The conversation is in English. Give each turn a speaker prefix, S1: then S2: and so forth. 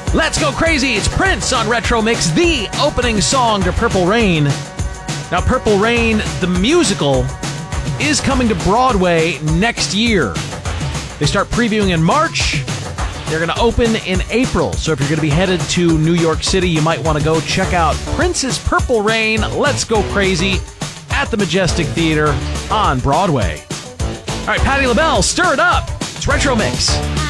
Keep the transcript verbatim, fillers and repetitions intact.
S1: Let's Go Crazy. It's Prince on Retro Mix, the opening song to Purple Rain. Now, Purple Rain, the musical, is coming to Broadway next year. They start previewing in March. They're going to open in April. So if you're going to be headed to New York City, you might want to go check out Prince's Purple Rain, Let's Go Crazy at the Majestic Theater on Broadway. All right, Patti LaBelle, stir it up. It's Retro Mix.